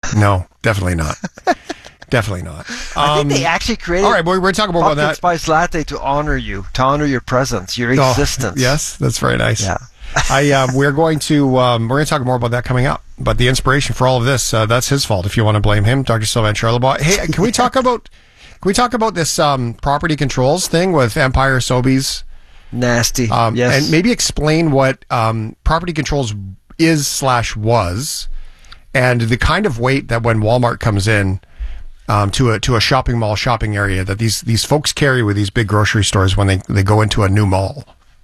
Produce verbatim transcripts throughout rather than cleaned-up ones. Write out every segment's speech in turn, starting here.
No, definitely not. Definitely not. I think Um, they actually created. all right, we're, we're talking more about pumpkin that. spice latte to honor you, to honor your presence, your Oh, existence. yes, that's very nice. Yeah. I um, we're going to um, we're going to talk more about that coming up. But the inspiration for all of this, uh, that's his fault. If you want to blame him, Doctor Sylvain Charlebois. Hey, can we talk about can we talk about this um, property controls thing with Empire Sobeys? Nasty. Um, yes. And maybe explain what um, property controls is slash was, and the kind of weight that when Walmart comes in um, to a to a shopping mall shopping area that these these folks carry with these big grocery stores when they, they go into a new mall.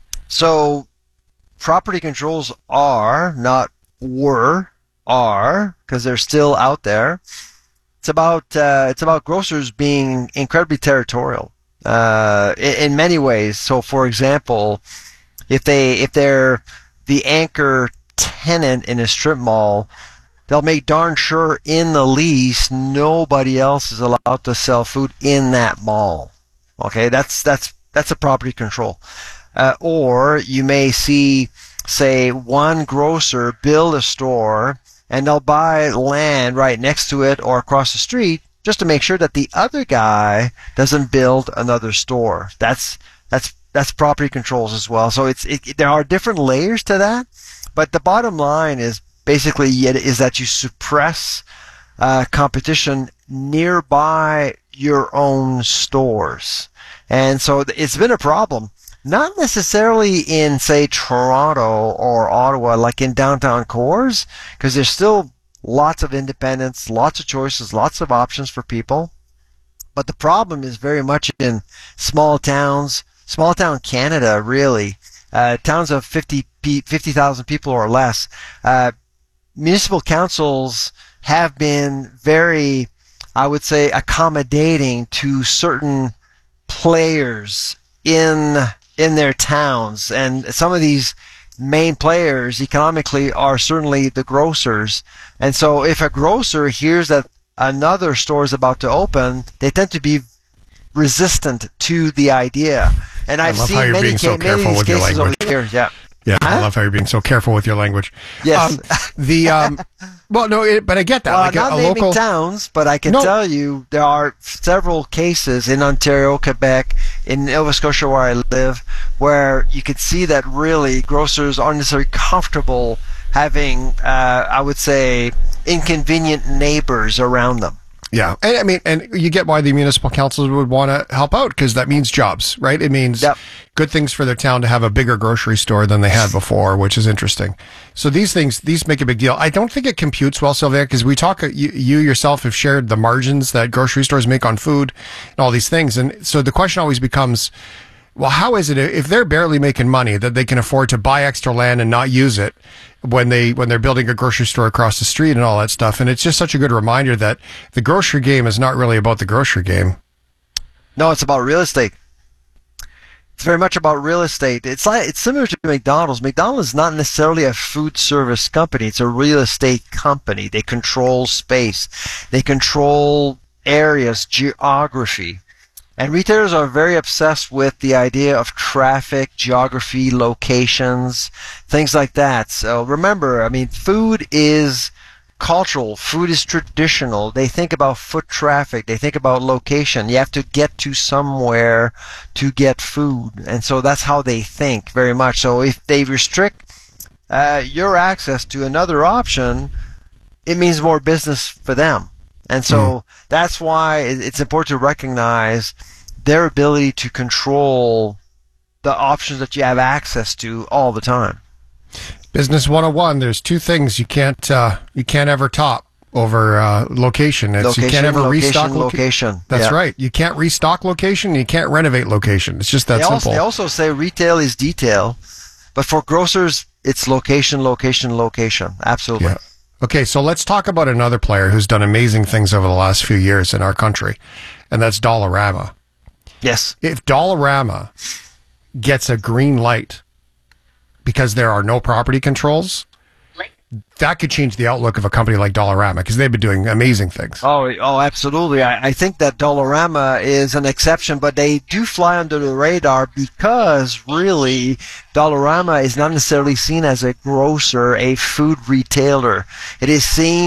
So, property controls are, not were, are, because they're still out there. It's about uh, it's about grocers being incredibly territorial uh, in, in many ways. So, for example, if they if they're the anchor tenant in a strip mall, they'll make darn sure in the lease nobody else is allowed to sell food in that mall. Okay, that's that's that's a property control. Uh, or you may see, say, one grocer build a store and they'll buy land right next to it or across the street just to make sure that the other guy doesn't build another store. That's that's that's property controls as well. So it's it, there are different layers to that, but the bottom line is basically is that you suppress uh, competition nearby your own stores, and so it's been a problem. Not necessarily in, say, Toronto or Ottawa, like in downtown cores, because there's still lots of independence, lots of choices, lots of options for people. But the problem is very much in small towns, small town Canada, really, uh, towns of fifty thousand people or less. Uh, municipal councils have been very, I would say, accommodating to certain players in in their towns, and some of these main players economically are certainly the grocers. And so if a grocer hears that another store is about to open, they tend to be resistant to the idea. And I've I love seen how you're many, being so ca- many of careful these with your cases over language. here. Yeah. Yeah, I Huh? love how you're being so careful with your language. Yes. Um, the um, well, no, it, but I get that. Well, like I'm a, not a naming local towns, but I can No. tell you there are several cases in Ontario, Quebec, in Nova Scotia where I live, where you could see that really grocers aren't necessarily comfortable having, uh, I would say, inconvenient neighbors around them. Yeah, and I mean, and you get why the municipal councils would want to help out, because that means jobs, right? It means Yep. good things for their town to have a bigger grocery store than they had before, which is interesting. So these things, these make a big deal. I don't think it computes well, Sylvain, because we talk, you, you yourself have shared the margins that grocery stores make on food and all these things. And so the question always becomes, well, how is it if they're barely making money that they can afford to buy extra land and not use it when they when they're building a grocery store across the street and all that stuff? And it's just such a good reminder that the grocery game is not really about the grocery game. No, it's about real estate. It's very much about real estate. It's like it's similar to McDonald's. McDonald's is not necessarily a food service company. It's a real estate company. They control space. They control areas, geography. And retailers are very obsessed with the idea of traffic, geography, locations, things like that. So remember, I mean, food is cultural. Food is traditional. They think about foot traffic. They think about location. You have to get to somewhere to get food. And so that's how they think very much. So if they restrict uh, your access to another option, it means more business for them. And so mm. that's why it's important to recognize their ability to control the options that you have access to all the time. Business one oh one, there's two things you can't uh, you can't ever top over uh, location. It's, location. You can't ever location, restock loca- location. That's yeah. right. You can't restock location. You can't renovate location. It's just that they simple. Also, they also say retail is detail, but for grocers, it's location, location, location. Absolutely. Yeah. Okay, so let's talk about another player who's done amazing things over the last few years in our country, and that's Dollarama. Yes. If Dollarama gets a green light because there are no property controls, that could change the outlook of a company like Dollarama, because they've been doing amazing things. Oh, oh, absolutely. I, I think that Dollarama is an exception, but they do fly under the radar because really Dollarama is not necessarily seen as a grocer, a food retailer. It is seen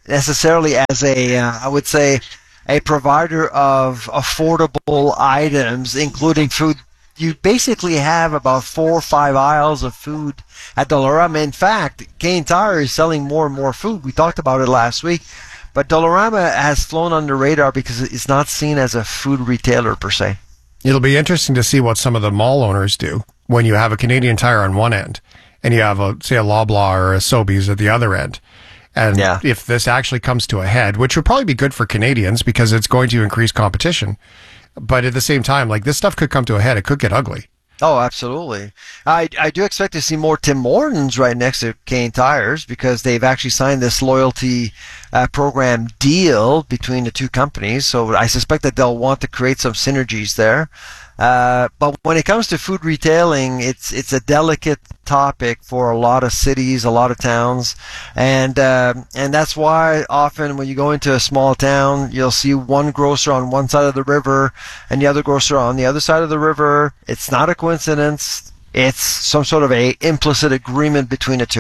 necessarily as a, uh, I would say, a provider of affordable items, including food. You basically have about four or five aisles of food at Dollarama. In fact, Kane Tire is selling more and more food. We talked about it last week. But Dollarama has flown under radar because it's not seen as a food retailer per se. It'll be interesting to see what some of the mall owners do when you have a Canadian Tire on one end and you have, a, say, a Loblaw or a Sobeys at the other end. And yeah. if this actually comes to a head, which would probably be good for Canadians because it's going to increase competition. But at the same time, like this stuff could come to a head. It could get ugly. Oh, absolutely. I, I do expect to see more Tim Hortons right next to Kane Tires because they've actually signed this loyalty uh, program deal between the two companies. So I suspect that they'll want to create some synergies there. Uh, but when it comes to food retailing, it's it's a delicate topic for a lot of cities, a lot of towns, and uh, and that's why often when you go into a small town, you'll see one grocer on one side of the river and the other grocer on the other side of the river. It's not a coincidence. It's some sort of a implicit agreement between the two.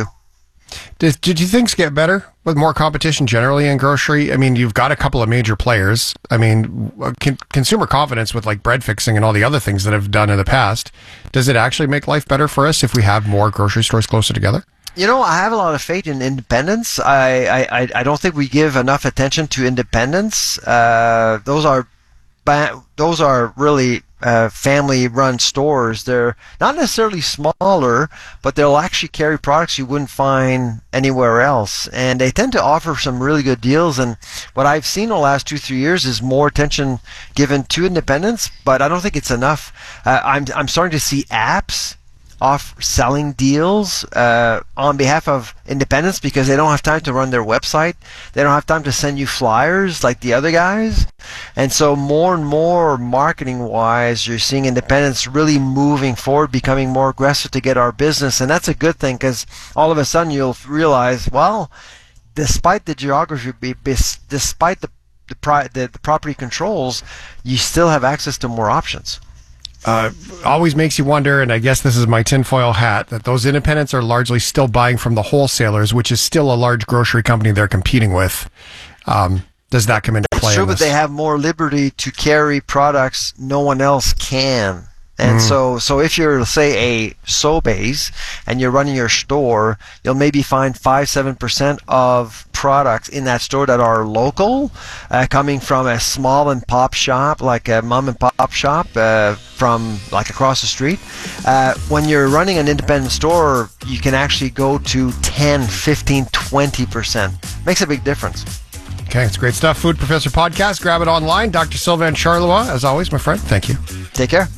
Did, did you think get better with more competition generally in grocery? I mean, you've got a couple of major players. I mean, con- consumer confidence with like bread fixing and all the other things that have done in the past. Does it actually make life better for us if we have more grocery stores closer together? You know, I have a lot of faith in independence. I I, I don't think we give enough attention to independence. Uh, those are ba- those are really uh, family-run stores. They're not necessarily smaller, but they'll actually carry products you wouldn't find anywhere else. And they tend to offer some really good deals. And what I've seen in the last two, three years is more attention given to independence, but I don't think it's enough. Uh, I'm I'm starting to see apps off selling deals uh, on behalf of independents because they don't have time to run their website. They don't have time to send you flyers like the other guys. And so more and more marketing wise, you're seeing independents really moving forward, becoming more aggressive to get our business. And that's a good thing because all of a sudden you'll realize, well, despite the geography, despite the the, pri- the, the property controls, you still have access to more options. Uh, always makes you wonder, and I guess this is my tinfoil hat, that those independents are largely still buying from the wholesalers, which is still a large grocery company they're competing with. Um, does that come into play? It's true, but they have more liberty to carry products no one else can. And mm. so, so if you're, say, a Sobeys and you're running your store, you'll maybe find five, seven percent of products in that store that are local, uh, coming from a small and pop shop, like a mom and pop shop, uh, from like across the street. Uh, when you're running an independent store, you can actually go to ten, fifteen, twenty percent. Makes a big difference. Okay, it's great stuff. Food Professor Podcast. Grab it online. Doctor Sylvain Charlevoix, as always, my friend. Thank you. Take care.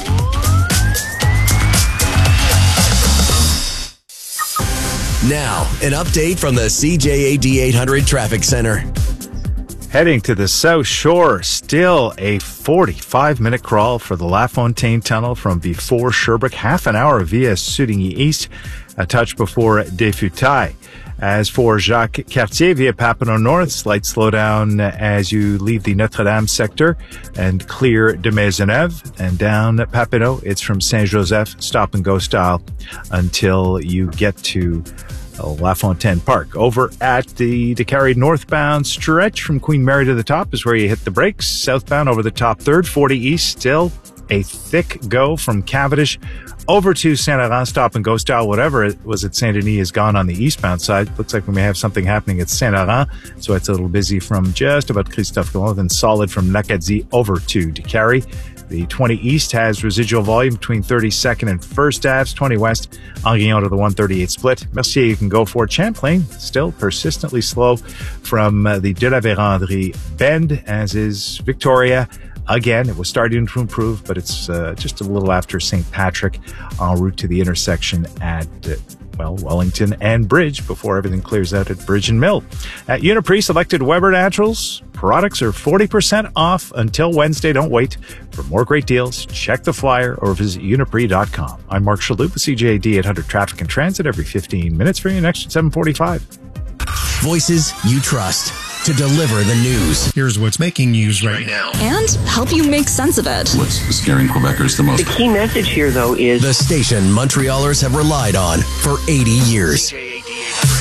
Now, an update from the C J A D eight hundred Traffic Center. Heading to the South Shore, still a forty-five minute crawl for the LaFontaine Tunnel from before Sherbrooke, half an hour via Soudigny East, a touch before Desfutailles. As for Jacques Cartier via Papineau North, slight slowdown as you leave the Notre-Dame sector and clear de Maisonneuve. And down at Papineau, it's from Saint-Joseph, stop and go style until you get to LaFontaine Park. Over at the Décarie northbound stretch from Queen Mary to the top is where you hit the brakes. Southbound over the top third, forty East, still a thick go from Cavendish over to Saint Laurent, stop and go style. Whatever it was at Saint Denis is gone on the eastbound side. Looks like we may have something happening at Saint Laurent, so it's a little busy from just about Christophe Colomb, then solid from L'Acadie over to Décarie. The twenty East has residual volume between thirty-second and first Avenue. twenty West, Anguillon to the one thirty-eight split. Mercier you can go for. Champlain still persistently slow from uh, the De la Vérendrye bend, as is Victoria. Again, it was starting to improve, but it's uh, just a little after Saint Patrick en route to the intersection at, uh, well, Wellington and Bridge before everything clears out at Bridge and Mill. At Uniprix, selected Weber Naturals products are forty percent off until Wednesday. Don't wait. For more great deals, check the flyer or visit uniprix dot com. I'm Mark Shalhoub with C J A D eight hundred Traffic and Transit every fifteen minutes for you next at seven forty-five. Voices you trust to deliver the news. Here's what's making news right now. And help you make sense of it. What's scaring Quebecers the most? The key message here, though, is the station Montrealers have relied on for eighty years.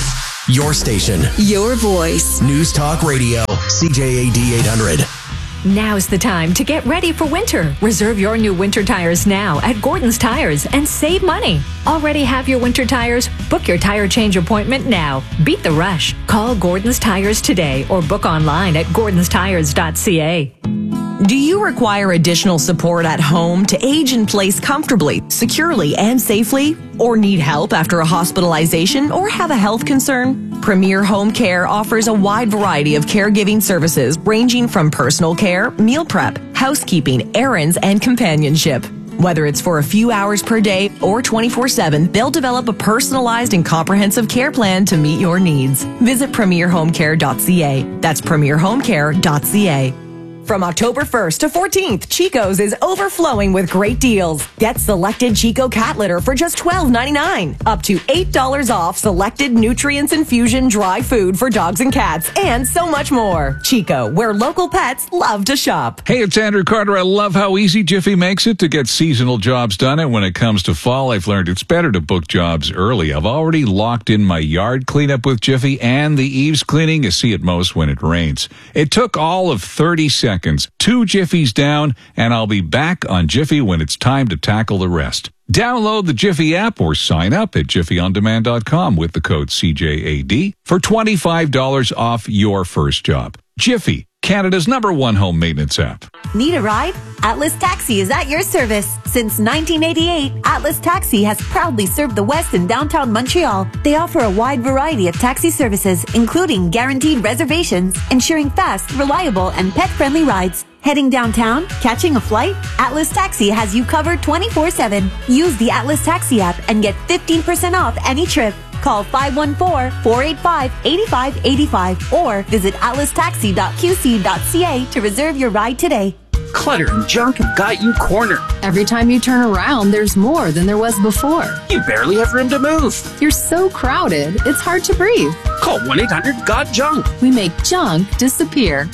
Your station. Your voice. News Talk Radio. C J A D eight hundred. Now's the time to get ready for winter. Reserve your new winter tires now at Gordon's Tires and save money. Already have your winter tires? Book your tire change appointment now. Beat the rush. Call Gordon's Tires today or book online at gordons tires dot c a. Do you require additional support at home to age in place comfortably, securely, and safely? Or need help after a hospitalization or have a health concern? Premier Home Care offers a wide variety of caregiving services ranging from personal care, meal prep, housekeeping, errands, and companionship. Whether it's for a few hours per day or twenty-four seven, they'll develop a personalized and comprehensive care plan to meet your needs. Visit premier home care dot c a. That's premier home care dot c a. From October first to fourteenth, Chico's is overflowing with great deals. Get selected Chico cat litter for just twelve ninety-nine. Up to eight dollars off selected Nutrients Infusion dry food for dogs and cats, and so much more. Chico, where local pets love to shop. Hey, it's Andrew Carter. I love how easy Jiffy makes it to get seasonal jobs done. And when it comes to fall, I've learned it's better to book jobs early. I've already locked in my yard cleanup with Jiffy and the eaves cleaning you see at most when it rains. It took all of thirty seconds. Two Jiffies down, and I'll be back on Jiffy when it's time to tackle the rest. Download the Jiffy app or sign up at jiffy on demand dot com with the code C J A D for twenty-five dollars off your first job. Jiffy, Canada's number one home maintenance app. Need a ride? Atlas Taxi is at your service. Since nineteen eighty-eight, Atlas Taxi has proudly served the West and downtown Montreal. They offer a wide variety of taxi services, including guaranteed reservations, ensuring fast, reliable, and pet-friendly rides. Heading downtown? Catching a flight? Atlas Taxi has you covered twenty-four seven. Use the Atlas Taxi app and get fifteen percent off any trip. Call five one four, four eight five, eight five eight five or visit atlas taxi dot q c dot c a to reserve your ride today. Clutter and junk have got you cornered. Every time you turn around, there's more than there was before. You barely have room to move. You're so crowded, it's hard to breathe. Call one eight hundred got junk. We make junk disappear.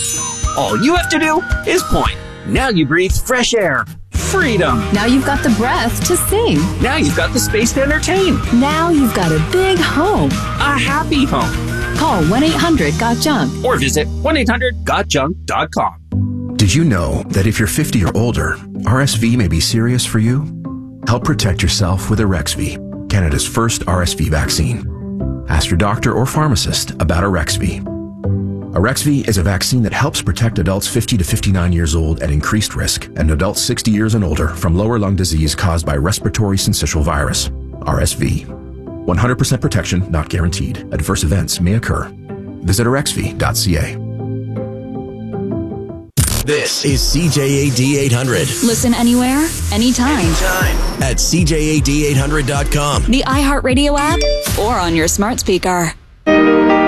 All you have to do is point. Now you breathe fresh air. Freedom. Now you've got the breath to sing. Now you've got the space to entertain. Now you've got a big home. A happy home. Call one eight hundred got junk. Or visit one eight hundred got junk dot com. Did you know that if you're fifty or older, R S V may be serious for you? Help protect yourself with Arexvy, Canada's first R S V vaccine. Ask your doctor or pharmacist about Arexvy. Arexvy is a vaccine that helps protect adults fifty to fifty-nine years old at increased risk and adults sixty years and older from lower lung disease caused by respiratory syncytial virus, R S V. one hundred percent protection not guaranteed. Adverse events may occur. Visit arexvy dot c a. This is C J A D eight hundred. Listen anywhere, anytime. Anytime. At C J A D eight hundred dot com. The iHeartRadio app or on your smart speaker.